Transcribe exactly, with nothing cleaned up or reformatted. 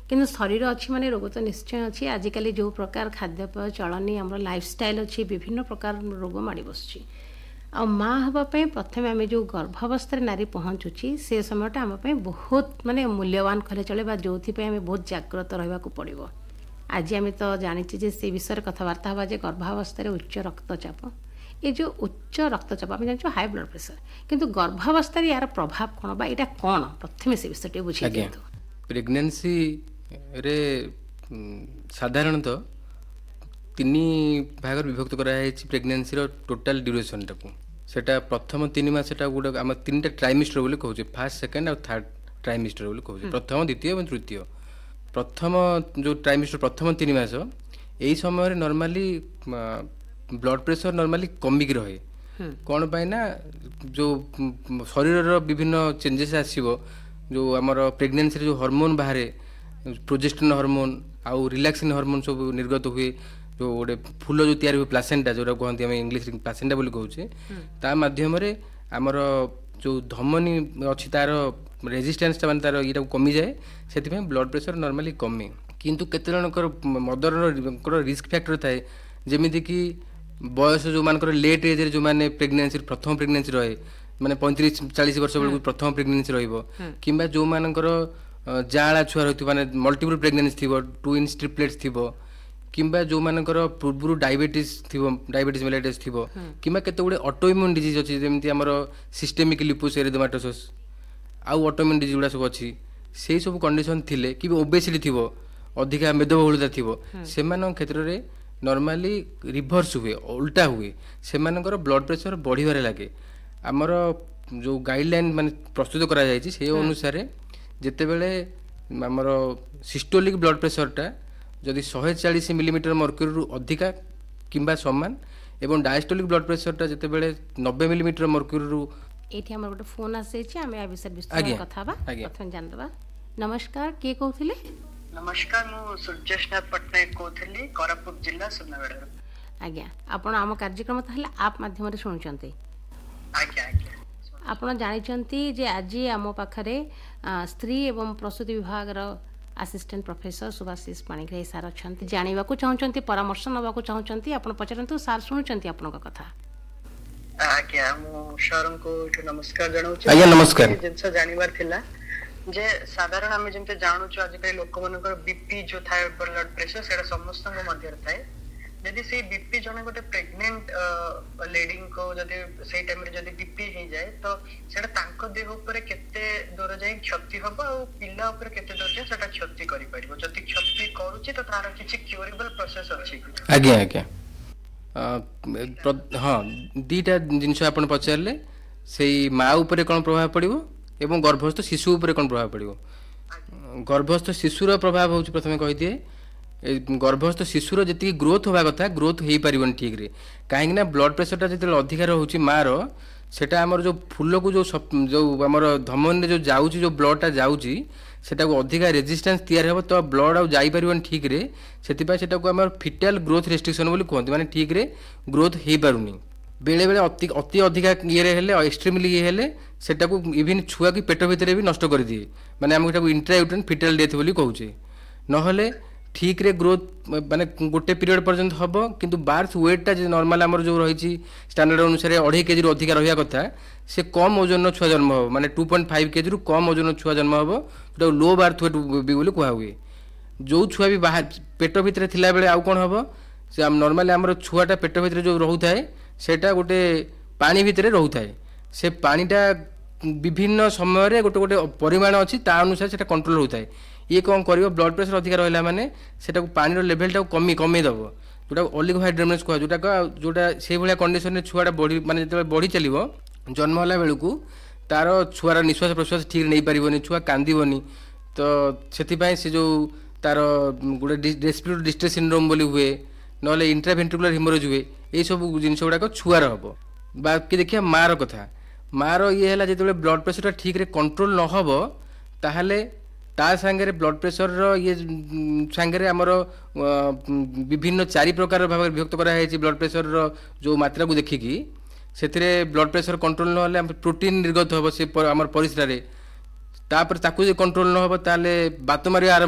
କିନ୍ତୁ ଶରୀର ଅଛି ମାନେ ରୋଗ ତ ନିଶ୍ଚୟ ଅଛି। ଆଜିକାଲି ଯେଉଁ ପ୍ରକାର ଖାଦ୍ୟପେୟ ଚଳନି ଆମର ଲାଇଫଷ୍ଟାଇଲ୍ ଅଛି, ବିଭିନ୍ନ ପ୍ରକାର ରୋଗ ମାଡ଼ି ବସୁଛି। ଆଉ ମା ହେବା ପାଇଁ ପ୍ରଥମେ ଆମେ ଯେଉଁ ଗର୍ଭାବସ୍ଥାରେ ନାରୀ ପହଞ୍ଚୁଛି ସେ ସମୟଟା ଆମ ପାଇଁ ବହୁତ ମାନେ ମୂଲ୍ୟବାନ କହିଲେ ଚଳେ, ବା ଯେଉଁଥିପାଇଁ ଆମେ ବହୁତ ଜାଗ୍ରତ ରହିବାକୁ ପଡ଼ିବ। ଆଜି ଆମେ ତ ଜାଣିଛେ ଯେ ସେ ବିଷୟରେ କଥାବାର୍ତ୍ତା ହେବା ଯେ ଗର୍ଭାବସ୍ଥାରେ ଉଚ୍ଚ ରକ୍ତଚାପ, ଏ ଯେଉଁ ଉଚ୍ଚ ରକ୍ତଚାପ ଆମେ ଜାଣିଛୁ ହାଇ ବ୍ଲଡ଼ ପ୍ରେସର, କିନ୍ତୁ ଗର୍ଭାବସ୍ଥାରେ ଏହାର ପ୍ରଭାବ କ'ଣ ବା ଏଇଟା କ'ଣ, ପ୍ରଥମେ ସେ ବିଷୟ ଟିକେ ବୁଝେଇ ଦିଅନ୍ତୁ। ପ୍ରେଗନେନ୍ସିରେ ସାଧାରଣତଃ ତିନି ଭାଗରେ ବିଭକ୍ତ କରାଯାଇଛି ପ୍ରେଗନେନ୍ସିର ଟୋଟାଲ ଡ୍ୟୁରେସନଟାକୁ। ସେଟା ପ୍ରଥମ ତିନି ମାସଟା ଗୋଟେ ଆମେ ତିନିଟା ଟ୍ରାଇମିଷ୍ଟର ବୋଲି କହୁଛେ, ଫାର୍ଷ୍ଟ ସେକେଣ୍ଡ ଆଉ ଥାର୍ଡ଼ ଟ୍ରାଇମିଷ୍ଟର ବୋଲି କହୁଛେ, ପ୍ରଥମ ଦ୍ୱିତୀୟ ଏବଂ ତୃତୀୟ। ପ୍ରଥମ ଯେଉଁ ଟ୍ରାଇମିଷ୍ଟର ପ୍ରଥମ ତିନି ମାସ ଏଇ ସମୟରେ ନର୍ମାଲି ବ୍ଲଡ଼ ପ୍ରେସର ନର୍ମାଲି କମିକି ରହେ। କ'ଣ ପାଇଁ ନା ଯେଉଁ ଶରୀରର ବିଭିନ୍ନ ଚେଞ୍ଜେସ୍ ଆସିବ, ଯେଉଁ ଆମର ପ୍ରେଗନେନ୍ସିରେ ଯେଉଁ ହରମୋନ୍ ବାହାରେ, ପ୍ରୋଜେଷ୍ଟ୍ରୋନ୍ ହରମୋନ୍ ଆଉ ରିଲାକ୍ସିନ୍ ହରମୋନ୍ ସବୁ ନିର୍ଗତ ହୁଏ, ଯେଉଁ ଗୋଟେ ଫୁଲ ଯେଉଁ ତିଆରି ହୁଏ ପ୍ଲାସେଣ୍ଟା, ଯେଉଁଟା କୁହନ୍ତି ଆମେ ଇଂଲିଶରେ ପ୍ଲାସେଣ୍ଟା ବୋଲି କହୁଛେ, ତା ମାଧ୍ୟମରେ ଆମର ଯେଉଁ ଧମନୀ ଅଛି ତାର ରେଜିଷ୍ଟାନ୍ସଟା ମାନେ ତାର ଇଏଟାକୁ କମିଯାଏ, ସେଥିପାଇଁ ବ୍ଲଡ଼ ପ୍ରେସର ନର୍ମାଲି କମେ। କିନ୍ତୁ କେତେ ଜଣଙ୍କର ମଦରଙ୍କର ରିସ୍କ ଫ୍ୟାକ୍ଟର ଥାଏ, ଯେମିତିକି ବୟସ ଯେଉଁମାନଙ୍କର ଲେଟ୍ ଏଜ୍ରେ ଯେଉଁମାନେ ପ୍ରେଗନେନ୍ସି ପ୍ରଥମ ପ୍ରେଗନେନ୍ସି ରହେ, ମାନେ ପଇଁତିରିଶ ଚାଳିଶ ବର୍ଷ ବେଳକୁ ପ୍ରଥମ ପ୍ରେଗନେନ୍ସି ରହିବ, କିମ୍ବା ଯେଉଁମାନଙ୍କର ଯାଆଁଳା ଛୁଆ ରହିଥିବ, ମାନେ ମଲ୍ଟିପୁଲ୍ ପ୍ରେଗନେନ୍ସି ଥିବ, ଟୁଇନ୍ସ ଟ୍ରିପ୍ଲେଟ୍ସ ଥିବ, କିମ୍ବା ଯେଉଁମାନଙ୍କର ପୂର୍ବରୁ ଡାଇବେଟିସ୍ ଥିବ, ଡାଇବେଟିସ୍ ମେଲାଇଟିସ୍ ଥିବ, କିମ୍ବା କେତେ ଗୁଡ଼ିଏ ଅଟୋଇମ୍ୟୁନ୍ ଡିଜିଜ୍ ଅଛି, ଯେମିତି ଆମର ସିଷ୍ଟେମିକ୍ ଲୁପସ୍ ଏରିଥେମାଟୋସିସ୍ ଆଉ ଅଟୋଇମ୍ୟୁନ୍ ଡିଜିଜ୍ ଗୁଡ଼ା ସବୁ ଅଛି। ସେଇ ସବୁ କଣ୍ଡିସନ୍ ଥିଲେ, କି ଓବେସିଟି ଥିବ, ଅଧିକା ମେଦବହୁଳତା ଥିବ, ସେମାନଙ୍କ କ୍ଷେତ୍ରରେ ନର୍ମାଲି ରିଭର୍ସ ହୁଏ, ଓଲଟା ହୁଏ, ସେମାନଙ୍କର ବ୍ଲଡ଼ ପ୍ରେସର ବଢ଼ିବାରେ ଲାଗେ। ଆମର ଯେଉଁ ଗାଇଡ଼ଲାଇନ୍ ମାନେ ପ୍ରସ୍ତୁତ କରାଯାଇଛି ସେ ଅନୁସାରେ ଯେତେବେଳେ ଆମର ସିଷ୍ଟୋଲିକ୍ ବ୍ଲଡ଼ ପ୍ରେସରଟା ଯଦି ଶହେ ଚାଳିଶ ମିଲିମିଟର ମର୍କ୍ୟୁରୀରୁ ଅଧିକା କିମ୍ବା ସମାନ, ଏବଂ ଡାଏଷ୍ଟୋଲିକ୍ ବ୍ଲଡ଼ ପ୍ରେସରଟା ଯେତେବେଳେ ନବେ ମିଲିମିଟର ମର୍କ୍ୟୁରୀରୁ। ଏଇଠି ଆମର ଗୋଟେ ଫୋନ୍ ଆସିଯାଇଛି, ଆମେ ଆ ବିଷୟରେ ବିସ୍ତାର କଥା ହେବା। ପ୍ରଥମେ ଜାଣିଦେବା। ନମସ୍କାର, କିଏ କହୁଥିଲେ? ନମସ୍କାର, ମୁଁ ସୂର୍ଯ୍ୟସ୍ନା ପଟ୍ଟନାୟକ କହୁଥିଲି, କୋରାପୁଟ ଜିଲ୍ଲା ସୁନାବେଡ଼ାରୁ। ଆଜ୍ଞା, ଆପଣ ଆମ କାର୍ଯ୍ୟକ୍ରମ ତାହେଲେ ଆପ୍ ମାଧ୍ୟମରେ ଶୁଣୁଛନ୍ତି? ଆଜ୍ଞା ଆଜ୍ଞା। ଆପଣ ଜାଣିଛନ୍ତି ଯେ ଆଜି ଆମ ପାଖରେ ସ୍ତ୍ରୀ ଏବଂ ପ୍ରସୂତି ବିଭାଗର assistant professor Subhashish Panigrahi sir ଅଛନ୍ତି। ଜାଣିବାକୁ ଚାହୁଁଛନ୍ତି, ପରାମର୍ଶ ନେବାକୁ ଚାହୁଁଛନ୍ତି, ଆପଣ ପଚାରନ୍ତୁ, ସାର୍ ଶୁଣୁଛନ୍ତି ଆପଣଙ୍କ କଥା। ଆଜ୍ଞା, ମୁଁ ସାର୍ଙ୍କୁ ଏଠୁ ନମସ୍କାର ଜଣାଉଛି। ଆଜ୍ଞା ନମସ୍କାର। ଜିନିଷ ଜାଣିବାର ଥିଲା ଯେ ସାଧାରଣ ଆମେ ଯେମିତି ଜାଣୁଛୁ ଆଜିକାଲି ଲୋକମାନଙ୍କର ବିପି ଯୋଉ ଥାଏ, ବ୍ଲଡ ପ୍ରେସର, ସେଇଟା ସମସ୍ତଙ୍କ ମଧ୍ୟରେ ଥାଏ। ଯଦି ସେଇ ବିପି ଜଣେ ଗୋଟେ ପ୍ରେଗନେଣ୍ଟ ଲେଡିଙ୍କୁ ଯଦି ସେଇ ଟାଇମରେ ଯଦି ବିପି ହେଇଯାଏ, ତ ସେଟା ତାଙ୍କ ଦେହ ଉପରେ କେତେ ଦୂର ଯାଇ କ୍ଷତି ହବ ଆଉ ପିଲା ଉପରେ କେତେ ଦୂର ଯାଏ ସେଟା କ୍ଷତି କରିପାରିବ? ଯଦି କ୍ଷତି କରୁଛି ତ ତାର କିଛି କ୍ୟୁରେବଲ ପ୍ରୋସେସ ଅଛି? ଆଜ୍ଞା ଆଜ୍ଞା, ହଁ, ଦୁଇଟା ଜିନିଷ ଆପଣ ପଚାରିଲେ, ସେଇ ମା ଉପରେ କ'ଣ ପ୍ରଭାବ ପଡ଼ିବ ଏବଂ ଗର୍ଭସ୍ଥ ଶିଶୁ ଉପରେ କ'ଣ ପ୍ରଭାବ ପଡ଼ିବ। ଗର୍ଭସ୍ଥ ଶିଶୁର ପ୍ରଭାବ ହେଉଛି, ପ୍ରଥମେ କହିଦିଏ, ଗର୍ଭସ୍ଥ ଶିଶୁର ଯେତିକି ଗ୍ରୋଥ୍ ହେବା କଥା ଗ୍ରୋଥ୍ ହେଇପାରିବନି ଠିକ୍ରେ। କାହିଁକିନା ବ୍ଲଡ଼ ପ୍ରେସରଟା ଯେତେବେଳେ ଅଧିକା ରହୁଛି ମାର, ସେଟା ଆମର ଯେଉଁ ଫୁଲକୁ ଯେଉଁ ଯେଉଁ ଆମର ଧମନୀରେ ଯେଉଁ ଯାଉଛି, ଯେଉଁ ବ୍ଲଡ଼ଟା ଯାଉଛି, ସେଟାକୁ ଅଧିକା ରେଜିଷ୍ଟାନ୍ସ ତିଆରି ହେବ, ତ ବ୍ଲଡ଼ ଆଉ ଯାଇପାରିବନି ଠିକ୍ରେ। ସେଥିପାଇଁ ସେଟାକୁ ଆମର ଫିଟାଲ ଗ୍ରୋଥ୍ ରେଷ୍ଟ୍ରିକ୍ସନ୍ ବୋଲି କୁହନ୍ତି, ମାନେ ଠିକ୍ରେ ଗ୍ରୋଥ୍ ହେଇପାରୁନି। ବେଳେବେଳେ ଅତି ଅତି ଅଧିକା ଇଏରେ ହେଲେ, ଏକ୍ସଟ୍ରିମଲି ଇଏ ହେଲେ ସେଟାକୁ ଇଭିନ୍ ଛୁଆକୁ ପେଟ ଭିତରେ ବି ନଷ୍ଟ କରିଦିଏ, ମାନେ ଆମେ ସେଟାକୁ ଇଣ୍ଟ୍ରାୟୁଟ୍ରାଇନ୍ ଫିଟାଲ ଡେଥ୍ ବୋଲି କହୁଛେ। ନହେଲେ ଠିକ୍ରେ ଗ୍ରୋଥ୍ ମାନେ ଗୋଟେ ପିରିୟଡ଼ ପର୍ଯ୍ୟନ୍ତ ହେବ, କିନ୍ତୁ ବାର୍ଥ ୱେଟ୍ଟା ଯେ ନର୍ମାଲ୍ ଆମର ଯେଉଁ ରହିଛି ଷ୍ଟାଣ୍ଡାର୍ଡ଼ ଅନୁସାରେ ଅଢ଼େଇ କେଜିରୁ ଅଧିକା ରହିବା କଥା, ସେ କମ୍ ଓଜନର ଛୁଆ ଜନ୍ମ ହେବ, ମାନେ ଟୁ ପଏଣ୍ଟ ଫାଇଭ୍ କେଜିରୁ କମ୍ ଓଜନର ଛୁଆ ଜନ୍ମ ହେବ, ଯେଉଁଟାକୁ ଲୋ ବାର୍ଥ ୱେଟ୍ ବି ବୋଲି କୁହାହୁଏ। ଯେଉଁ ଛୁଆ ବି ବାହାର ପେଟ ଭିତରେ ଥିଲାବେଳେ ଆଉ କ'ଣ ହେବ, ସେ ନର୍ମାଲି ଆମର ଛୁଆଟା ପେଟ ଭିତରେ ଯେଉଁ ରହୁଥାଏ ସେଇଟା ଗୋଟେ ପାଣି ଭିତରେ ରହୁଥାଏ। ସେ ପାଣିଟା ବିଭିନ୍ନ ସମୟରେ ଗୋଟେ ଗୋଟେ ପରିମାଣ ଅଛି, ତା ଅନୁସାରେ ସେଇଟା କଣ୍ଟ୍ରୋଲ ହେଉଥାଏ। ଇଏ କ'ଣ କରିବ, ବ୍ଲଡ଼ ପ୍ରେସର ଅଧିକା ରହିଲା ମାନେ ସେଟାକୁ ପାଣିର ଲେଭେଲଟାକୁ କମି କମେଇ ଦେବ, ଯେଉଁଟାକୁ ଅଲିଗୋହାଇଡ୍ରୋମେନସ୍ କୁହାଯାଏ, ଯେଉଁଟାକ ଯେଉଁଟା ସେଇଭଳିଆ କଣ୍ଡିସନରେ ଛୁଆଟା ବଢ଼ି ମାନେ ଯେତେବେଳେ ବଢ଼ି ଚାଲିବ, ଜନ୍ମ ହେଲା ବେଳକୁ ତାର ଛୁଆର ନିଶ୍ୱାସ ପ୍ରଶ୍ୱାସ ଠିକ୍ ନେଇପାରିବନି, ଛୁଆ କାନ୍ଦିବନି। ତ ସେଥିପାଇଁ ସେ ଯେଉଁ ତାର ଗୋଟେ ରେସ୍ପିରେଟୋରୀ ଡିଷ୍ଟ୍ରେସ୍ ସିଣ୍ଡ୍ରୋମ୍ ବୋଲି ହୁଏ, ନହେଲେ ଇଣ୍ଟ୍ରାଭେଣ୍ଟ୍ରିକୁଲାର ହିମୋରେଜ୍ ହୁଏ, ଏଇସବୁ ଜିନିଷ ଗୁଡ଼ାକ ଛୁଆର ହେବ। ବାକି ଦେଖିବା ମାଆର କଥା। ମାଆର ଇଏ ହେଲା, ଯେତେବେଳେ ବ୍ଲଡ଼ ପ୍ରେସରଟା ଠିକ୍ରେ କଣ୍ଟ୍ରୋଲ ନ ହେବ, ତାହେଲେ ତା ସାଙ୍ଗରେ ବ୍ଲଡ଼ ପ୍ରେସରର ଇଏ ସାଙ୍ଗରେ ଆମର ବିଭିନ୍ନ ଚାରି ପ୍ରକାର ଭାବରେ ବିଭକ୍ତ କରାଯାଇଛି ବ୍ଲଡ଼ ପ୍ରେସରର ଯେଉଁ ମାତ୍ରାକୁ ଦେଖିକି। ସେଥିରେ ବ୍ଲଡ଼ ପ୍ରେସର କଣ୍ଟ୍ରୋଲ ନହେଲେ ଆମର ପ୍ରୋଟିନ୍ ନିର୍ଗତ ହେବ ସେ ଆମର ପରିସ୍ରାରେ, ତାପରେ ତାକୁ ଯଦି କଣ୍ଟ୍ରୋଲ ନ ହେବ ତାହେଲେ ବାତ ମାରିବା ଆରମ୍ଭ